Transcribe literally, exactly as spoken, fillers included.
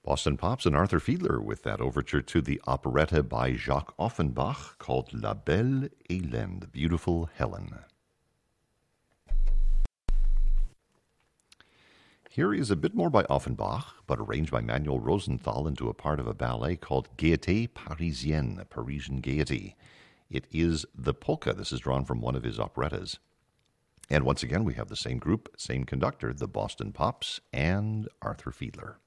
Boston Pops and Arthur Fiedler with that overture to the operetta by Jacques Offenbach called La Belle Hélène, the Beautiful Helen. Here is a bit more by Offenbach, but arranged by Manuel Rosenthal into a part of a ballet called Gaieté Parisienne, Parisian Gaiety. It is the polka. This is drawn from one of his operettas. And once again, we have the same group, same conductor, the Boston Pops and Arthur Fiedler.